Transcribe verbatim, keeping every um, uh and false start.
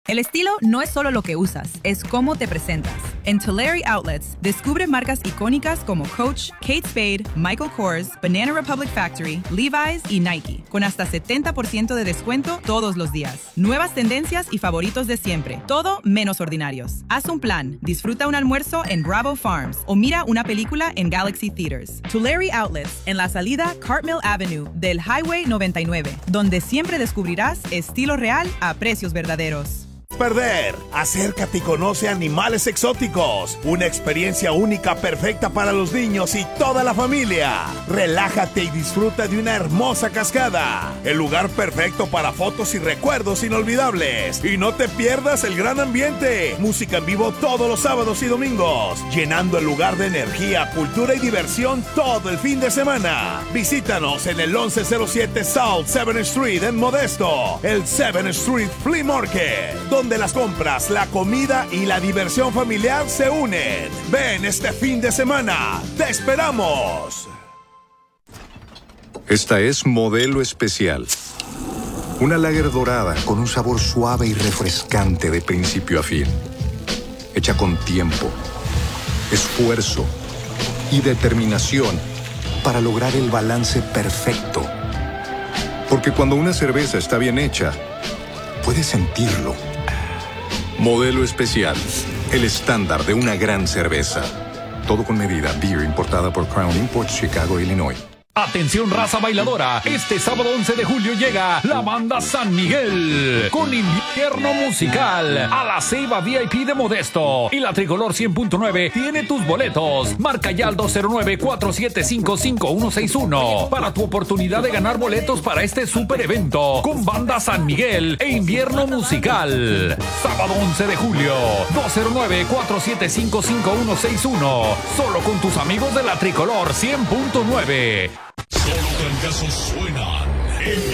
El estilo no es solo lo que usas, es cómo te presentas. En Tulare Outlets, descubre marcas icónicas como Coach, Kate Spade, Michael Kors, Banana Republic Factory, Levi's y Nike, con hasta setenta por ciento de descuento todos los días. Nuevas tendencias y favoritos de siempre, todo menos ordinarios. Haz un plan, disfruta un almuerzo en Bravo Farms o mira una película en Galaxy Theaters. Tulare Outlets, en la salida Cartmill Avenue del Highway noventa y nueve, donde siempre descubrirás estilo real a precios verdaderos. Perder. Acércate y conoce animales exóticos. Una experiencia única perfecta para los niños y toda la familia. Relájate y disfruta de una hermosa cascada. El lugar perfecto para fotos y recuerdos inolvidables. Y no te pierdas el gran ambiente. Música en vivo todos los sábados y domingos. Llenando el lugar de energía, cultura y diversión todo el fin de semana. Visítanos en el once cero siete South seventh Street en Modesto. El seventh Street Flea Market, donde las compras, la comida y la diversión familiar se unen. Ven este fin de semana. ¡Te esperamos! Esta es Modelo Especial. Una lager dorada con un sabor suave y refrescante de principio a fin. Hecha con tiempo, esfuerzo y determinación para lograr el balance perfecto. Porque cuando una cerveza está bien hecha, puedes sentirlo. Modelo Especial, el estándar de una gran cerveza. Todo con medida. Beer importada por Crown Imports, Chicago, Illinois. Atención, raza bailadora, este sábado once de julio llega la banda San Miguel con Invierno Musical a la Ceiba V I P de Modesto, y la Tricolor cien punto nueve tiene tus boletos. Marca ya al dos cero nueve, cuatro siete cinco, cinco uno seis uno para tu oportunidad de ganar boletos para este super evento con banda San Miguel e Invierno Musical. Sábado once de julio, dos cero nueve, cuatro siete cinco, cinco uno seis uno, solo con tus amigos de la Tricolor cien punto nueve. Solo trancazos suenan en